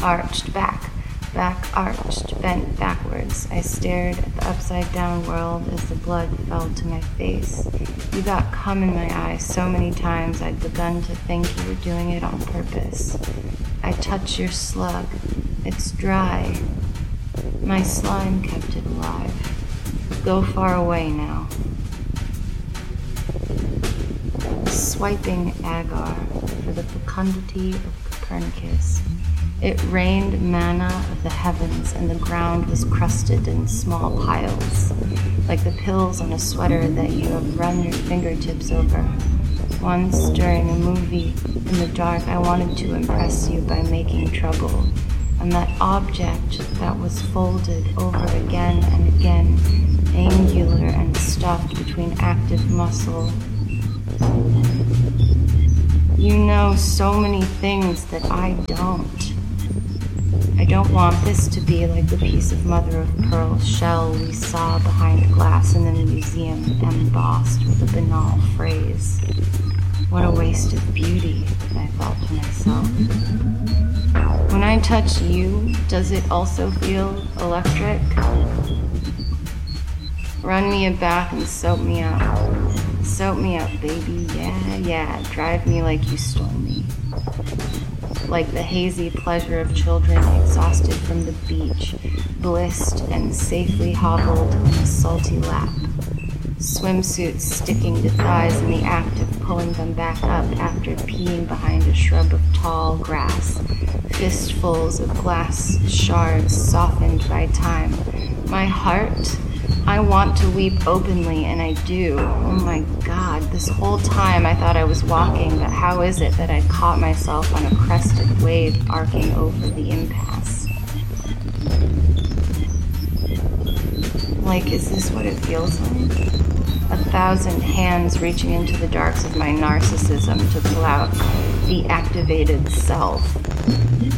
arched, back arched, bent backwards. I stared at the upside-down world as the blood fell to my face. You got cum in my eyes so many times I'd begun to think you were doing it on purpose. I touch your slug. It's dry. My slime kept it alive. Go far away now. Swiping agar for the fecundity of Copernicus. It rained manna of the heavens, and the ground was crusted in small piles, like the pills on a sweater that you have run your fingertips over. Once, during a movie, in the dark, I wanted to impress you by making trouble, and that object that was folded over again and again, angular and stuffed between active muscle. You know so many things that I don't. I don't want this to be like the piece of mother-of-pearl shell we saw behind glass in the museum, embossed with a banal phrase. What a waste of beauty, I thought to myself. When I touch you, does it also feel electric? Run me a bath and soap me up. Soap me up, baby, yeah, drive me like you stole me. Like the hazy pleasure of children exhausted from the beach, blissed and safely hobbled in a salty lap. Swimsuits sticking to thighs in the act of pulling them back up after peeing behind a shrub of tall grass. Fistfuls of glass shards softened by time. My heart, I want to weep openly, and I do. Oh my God, this whole time I thought I was walking, but how is it that I'd caught myself on a crested wave arcing over the impasse? Like, is this what it feels like? 1,000 hands reaching into the darks of my narcissism to pull out the activated self.